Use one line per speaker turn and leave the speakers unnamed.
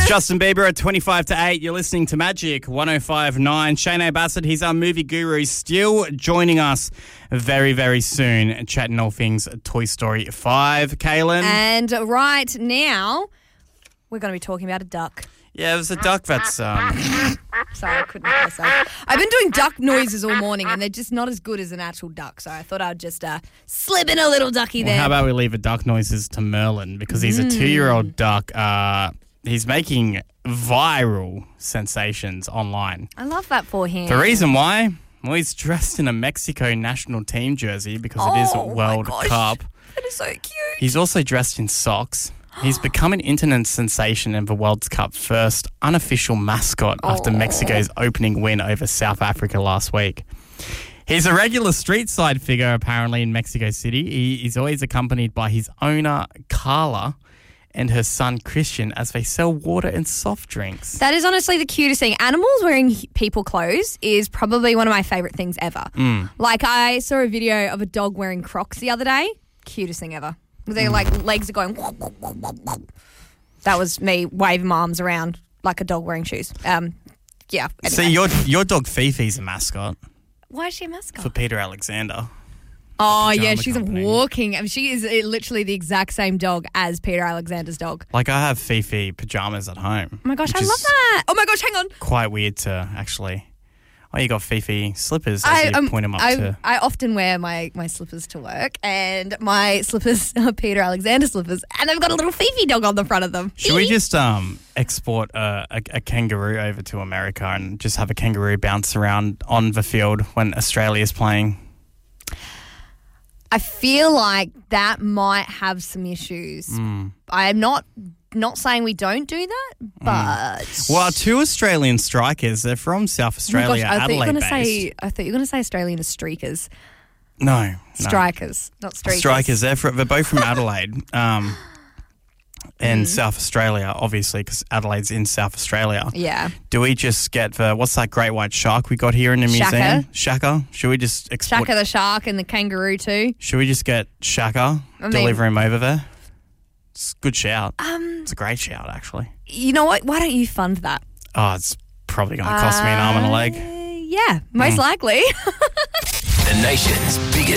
Justin Bieber at 25 to 8. You're listening to Magic 105.9. Shane Bassett, he's our movie guru, still joining us very, very soon, chatting all things Toy Story 5. Kaylin?
And right now, we're going to be talking about a duck.
Yeah, there's a duck that's...
Sorry, I couldn't hear myself. I've been doing duck noises all morning and they're just not as good as an actual duck, so I thought I'd just slip in a little ducky there.
How about we leave the duck noises to Merlin, because he's a 2-year-old duck. He's making viral sensations online.
I love that for him.
The reason why? Well, he's dressed in a Mexico national team jersey because it is a World Cup.
That is so cute.
He's also dressed in socks. He's become an internet sensation and the World Cup first unofficial mascot after Mexico's opening win over South Africa last week. He's a regular street side figure apparently in Mexico City. He's always accompanied by his owner, Carla, and her son, Christian, as they sell water and soft drinks.
That is honestly the cutest thing. Animals wearing people clothes is probably one of my favourite things ever. Like, I saw a video of a dog wearing Crocs the other day. Cutest thing ever. Their legs are going. That was me waving my arms around like a dog wearing shoes. Yeah. Anyway.
See, your dog Fifi's a mascot.
Why is she a mascot?
For Peter Alexander.
Oh, yeah, she's
company.
walking. I mean, she is literally the exact same dog as Peter Alexander's dog.
Like, I have Fifi pajamas at home.
Oh, my gosh, I love that. Oh, my gosh, hang on.
Quite weird to actually... Oh, you got Fifi slippers as you point them up to...
I often wear my slippers to work, and my slippers are Peter Alexander slippers, and they've got a little Fifi dog on the front of them.
Should we just export a kangaroo over to America and just have a kangaroo bounce around on the field when Australia's playing?
I feel like that might have some issues. I'm not saying we don't do that, but...
Well, our 2 Australian strikers, they're from South Australia, Adelaide-based.
I thought you were going to say Australian streakers.
No.
Strikers, not streakers.
Strikers, they're both from Adelaide and South Australia, obviously, because Adelaide's in South Australia.
Yeah.
Do we just get what's that great white shark we got here in the museum? Shaka. Should we just export...
Shaka the shark and the kangaroo too.
Should we just get Shaka, deliver him over there? It's a good shout. It's a great shout, actually.
You know what? Why don't you fund that?
Oh, it's probably going to cost me an arm and a leg.
Yeah, most likely.
The nation's biggest